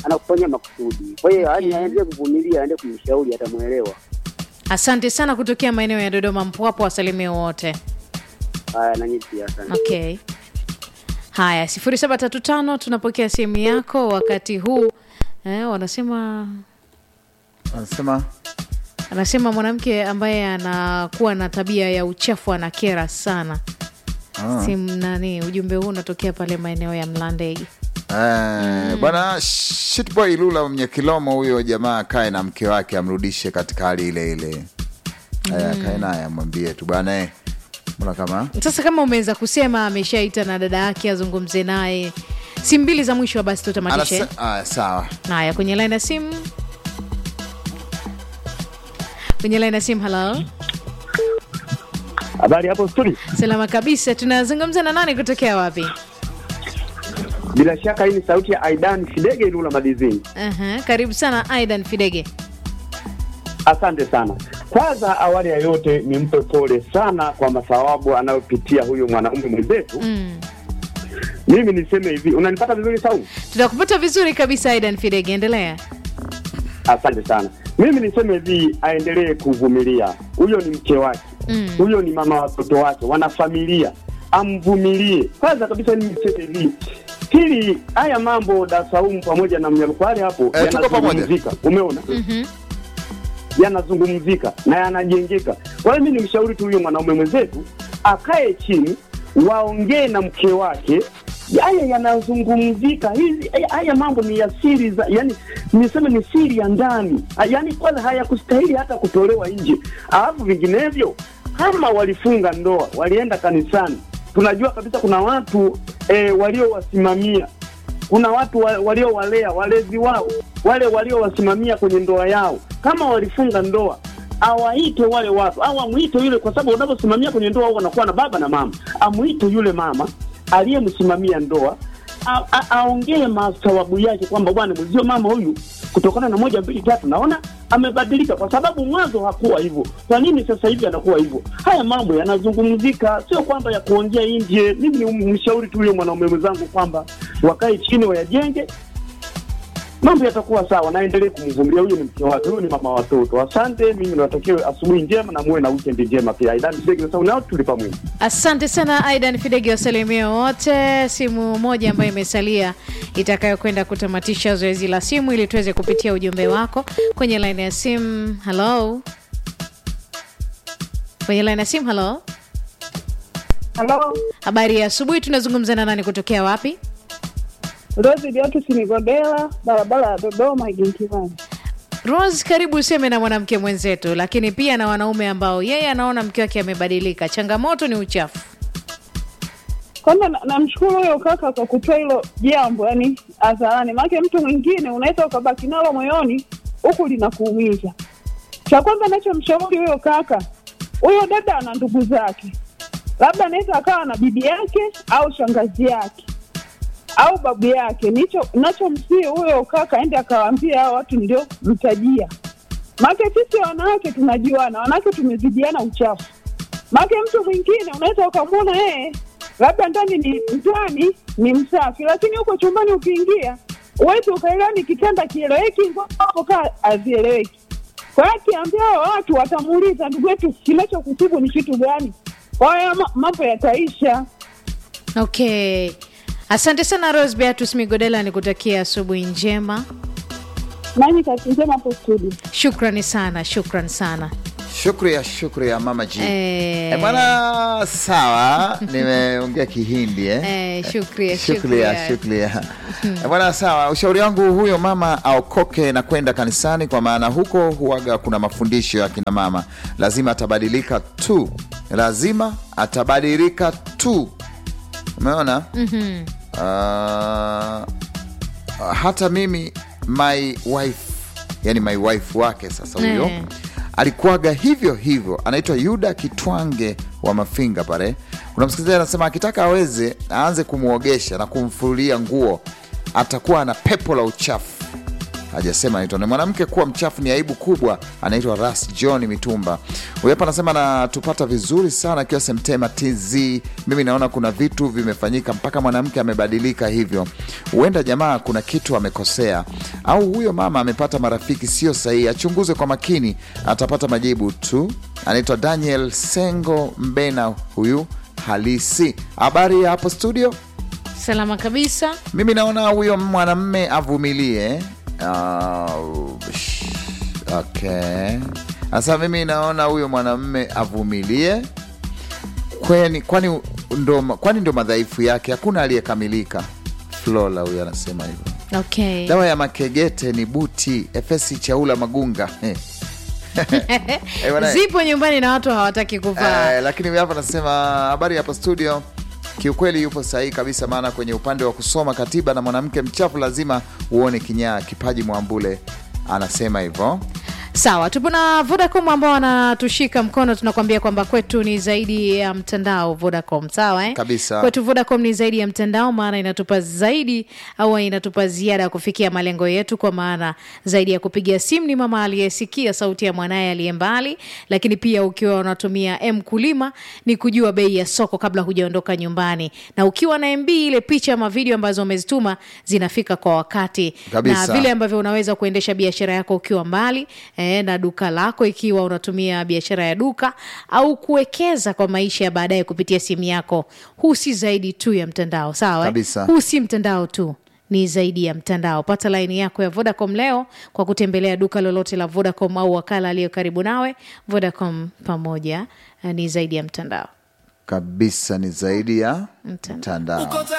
anakufanyia makusudi. Kwa hiyo aendelee kuvumilia, aendelee kumshauri, atamuelewa. Asante sana kutokea maeneo ya Dodoma Mpwapo, wasalimie wote. Haya, na nyinyi pia asante. Okay. Haya, 0735 tunapokea simu yako wakati huu. Anasema mwanamke ambaye anakuwa na tabia ya uchafu anakera sana. Ujumbe huu unatokea pale maeneo ya Mlandege. Bwana Shitboy Lula Mnyakilomo, huyo jamaa kae na mke wake amrudishe katika hali ile ile. Kae naye amwambie tu bwana mbona kama sasa, kama umeweza kusema ameshaita na dada yake azungumze naye, simu mbili za mwisho basi tutamatishe. Sawa. Haya, kwenye line ya simu. Hello. Habari hapo studio? Salama kabisa. Tunazungumza na nani kutokea wapi? Bila shaka hii ni sauti ya Aidan Fidege Lula Madizini. Karibu sana Aidan Fidege. Asante sana. Kwanza awali ya yote nimpe pole sana kwa masawabu anayopitia huyu mwanaume mwenzetu. Mimi niseme hivi, unanipata vizuri sauti? Tunakupata vizuri kabisa Aidan Fidege, endelea. Asante sana. Mimi niseme hivi, aendelee kuvumilia. Huyo ni mke wake. Huyo ni mama watoto wake, wana familia. Amvumilie. Kwanza kabisa niseme hivi, hili haya mambo da Saumu pamoja na Mnyalukwale hapo yanazungumzika. Umeona? Yanazungumzika na yanajengeka. Kwa hiyo mimi nimshauri tu huyo mwanaume mwenzetu akae chini, waongee na mke wake. Haya yanazungumzika. Haya mambo ni ya siri za, yani niseme ni siri ya ndani. Yani kwanza hayakustahili hata kutolewa nje. Alafu vinginevyo, kama walifunga ndoa, walienda kanisani, tunajua kabisa kuna watu waliowasimamia. Kuna watu waliowalea, walezi wao, wale waliowasimamia kwenye ndoa yao. Kama walifunga ndoa, awaite wale watu, au amuite yule, kwa sababu unaposimamia kwenye ndoa wanakuwa na baba na mama. Amuite yule mama aliyemsimamia ndoa, aongee masawabu yake kwamba bwana mzio mama huyu kutokana na 1 2 3 naona amebadilika, kwa sababu mwanzo hakuwa hivyo. Kwa nini sasa hivi anakuwa hivyo? Haya mambo yanazungumzika, sio kwamba ya kuongea nje. Mimi ni mshauri tu huyo mwanaume mwenzangu kwamba wakae chini wayajenge, mambo yatakuwa sawa. Naendelee kumvumilia, huyo ni mke wake, huyo ni mama watoto. Asante, mimi nawatakia asubuhi njema na muwe na weekend njema pia. Aidan Fidege sasa unao tulipa mwingi. Asante sana Aidan Fidege, wasalimie wote. Simu moja ambayo imesalia itakayokwenda kutamatisha zoezi la simu ili tuweze kupitia ujumbe wako kwenye line ya simu. Hello. Kwenye line ya simu. Hello. Habari ya asubuhi, tunazungumza na nani kutokea wapi? Rose Diotu Sinigodela, barabara ya Dodoma Igintivani. Rose, karibu useme na mwanamke mwenzetu, lakini pia na wanaume ambao yeye anaona mke wake amebadilika. Changamoto ni uchafu. Kwanza namshukuru huyo kaka kwa kutoa hilo jambo, yani hadharani. Maana mtu mwingine unaweza ukabaki nalo moyoni huku linakuumiza. Cha kwanza ninachomshauri huyo kaka, huyo dada ana ndugu zake. Labda anaweza akawa na bibi yake au shangazi yake au babu yake. Ninachomsii huyo kaka aende akawaambia hao watu ndio mtajia. Maana sisi wanawake tunajiwana, wanawake tumezidiana uchafu. Maana mtu mwingine unaweza ukamwona labda ndani ni msafi, lakini huko chumbani ukiingia uweze ukaelewa ni kitanda kieleweki, hapo kaa azieleweki. Kwa hiyo kiambia watu watamuuliza, ndugu yetu kinachokusibu ni kitu gani? Kwa hiyo mambo yataisha. Okay. Asante sana Rose Beatus Migodela, nikutakia asubuhi njema. Nani kazi njema hapo studio. Shukrani sana. Shukri ya mama G. Bwana sawa, nimeongea Kihindi Shukri. Bwana sawa, ushauri wangu huyo mama aokoke na kwenda kanisani, kwa maana huko huaga kuna mafundisho ya kina mama. Lazima atabadilika tu. Umeona? Hata mimi my wife wake sasa huyo alikuwaga hivyo. Anaitwa Yuda Kitwange wa Mafinga pale. Kuna msikilizaji anasema akitaka aanze kumuogesha na kumfulia nguo, atakuwa na pepo la uchafu. hajasema anaitwa ni mwanamke. Kuwa mchafu ni aibu kubwa. Anaitwa Ras John Mitumba. Huyu hapa anasema anatupata vizuri sana akiwa Semtema TZ. Mimi naona kuna vitu vimefanyika mpaka mwanamke amebadilika hivyo. Huenda jamaa kuna kitu amekosea, au huyo mama amepata marafiki sio sahihi. Achunguze kwa makini, atapata majibu tu. Anaitwa Daniel Sengo Mbena huyu halisi. Habari ya hapo studio? Salama kabisa. Mimi naona huyo mwanamme avumilie. Okay. Sasa mimi naona huyo mwanamme avumilie. Kwani ndo madhaifu yake, hakuna aliyekamilika. Flola huyo anasema hivyo. Okay. Dawa ya makegete ni buti. Efesi Chaula Magunga. Zipo nyumbani na watu hawataki kuvaa. Lakini hapa nasema habari hapa studio. Kiukweli yupo sahihi kabisa, maana kwenye upande wa kusoma katiba na mwanamke mchafu lazima uone kinyaa. Kipaji Mwambule anasema hivyo. Sawa, tupo na Vodacom ambao wanatushika mkono. Tunakwambia kwamba kwetu ni zaidi ya mtandao Vodacom, sawa Kabisa. Kwetu Vodacom ni zaidi ya mtandao, maana inatupa zaidi au inatupa ziada ya kufikia malengo yetu, kwa maana zaidi ya kupigia simu ni mama aliyesikia sauti ya mwanae aliye mbali, lakini pia ukiwa unatumia kulima ni kujua bei ya soko kabla hujaondoka nyumbani, na ukiwa na MB ile picha ama video ambazo umezituma zinafika kwa wakati. Kabisa. Na vile ambavyo unaweza kuendesha biashara yako ukiwa mbali na duka lako ikiwa unatumia biashara ya duka, au kuwekeza kwa maisha ya baadaye kupitia simu yako. Huu si zaidi tu ya mtandao, sawa? Kabisa. Huu si mtandao tu, ni zaidi ya mtandao. Pata laini yako ya Vodacom leo kwa kutembelea duka lolote la Vodacom au wakala aliyo karibu nawe. Vodacom, pamoja ni zaidi ya mtandao. Kabisa, ni zaidi ya mtandao.